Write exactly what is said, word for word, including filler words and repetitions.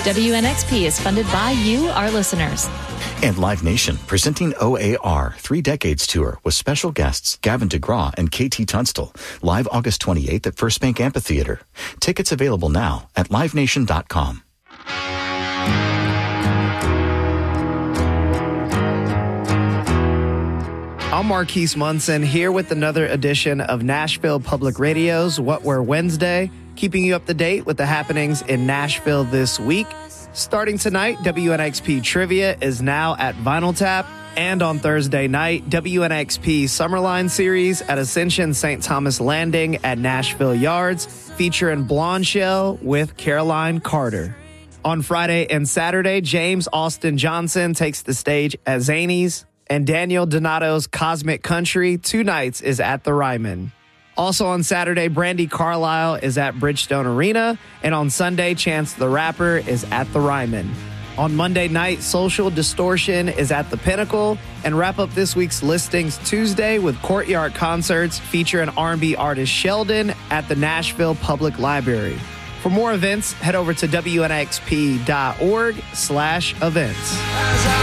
W N X P is funded by you, our listeners. And Live Nation, presenting O A R Three Decades Tour with special guests Gavin DeGraw and K T Tunstall, live August twenty-eighth at First Bank Amphitheater. Tickets available now at live nation dot com. I'm Marquise Munson here with another edition of Nashville Public Radio's What We're Wednesday, keeping you up to date with the happenings in Nashville this week. Starting tonight, W N X P Trivia is now at Vinyl Tap. And on Thursday night, W N X P Summerline Series at Ascension Saint Thomas Landing at Nashville Yards, featuring Blonde Shell with Caroline Carter. On Friday and Saturday, James Austin Johnson takes the stage at Zanies, and Daniel Donato's Cosmic Country two nights is at the Ryman. Also on Saturday, Brandi Carlile is at Bridgestone Arena, and on Sunday, Chance the Rapper is at the Ryman. On Monday night, Social Distortion is at the Pinnacle, and wrap up this week's listings Tuesday with Courtyard Concerts featuring R and B artist Sheldon at the Nashville Public Library. For more events, head over to W N X P dot org slash events.